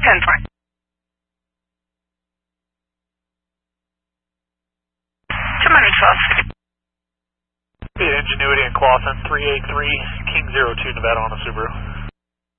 10-4. To Money 12. Ingenuity and Clawson 383, King 02, Nevada on a Subaru.